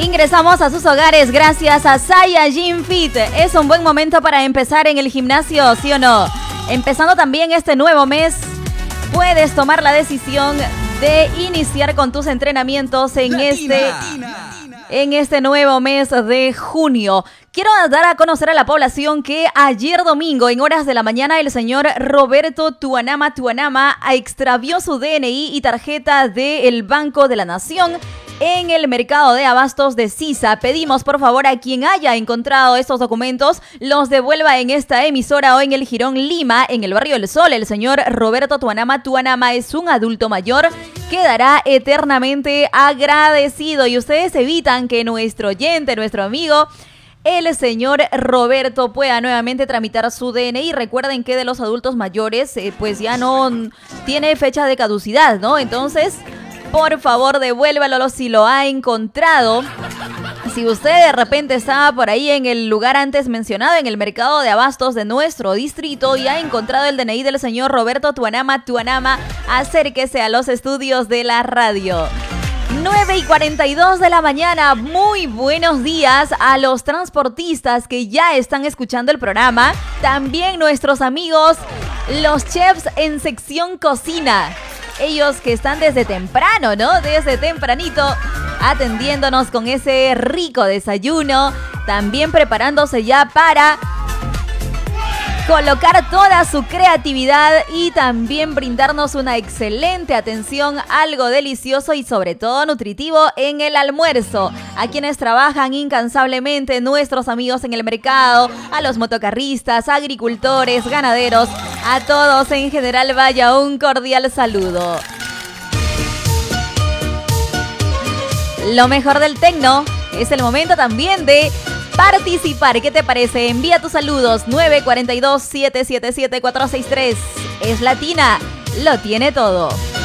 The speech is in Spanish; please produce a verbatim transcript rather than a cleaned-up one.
Ingresamos a sus hogares gracias a Saiyajin Fit. Es un buen momento para empezar en el gimnasio, ¿sí o no? Empezando también este nuevo mes, puedes tomar la decisión de iniciar con tus entrenamientos en Latina. este... En este nuevo mes de junio. Quiero dar a conocer a la población que ayer domingo, en horas de la mañana, el señor Roberto Tuanama Tuanama extravió su D N I y tarjeta del Banco de la Nación en el mercado de abastos de Sisa. Pedimos por favor a quien haya encontrado estos documentos los devuelva en esta emisora o en el Jirón Lima, en el barrio del Sol. El señor Roberto Tuanama Tuanama es un adulto mayor, quedará eternamente agradecido y ustedes evitan que nuestro oyente, nuestro amigo, el señor Roberto pueda nuevamente tramitar su D N I. Recuerden que de los adultos mayores eh, pues ya no tiene fecha de caducidad, ¿no? Entonces, por favor, devuélvalo si lo ha encontrado. Si usted de repente estaba por ahí en el lugar antes mencionado, en el mercado de abastos de nuestro distrito, y ha encontrado el D N I del señor Roberto Tuanama Tuanama, acérquese a los estudios de la radio. nueve y cuarenta y dos de la mañana, muy buenos días a los transportistas que ya están escuchando el programa. También nuestros amigos, los chefs en sección cocina. Ellos que están desde temprano, ¿no? Desde tempranito, atendiéndonos con ese rico desayuno. También preparándose ya para colocar toda su creatividad y también brindarnos una excelente atención, algo delicioso y sobre todo nutritivo en el almuerzo. A quienes trabajan incansablemente, nuestros amigos en el mercado, a los motocarristas, agricultores, ganaderos, a todos en general vaya un cordial saludo. Lo mejor del tecno es el momento también de participar. ¿Qué te parece? Envía tus saludos nueve cuatro dos, siete siete siete, cuatro seis tres. Es Latina, lo tiene todo.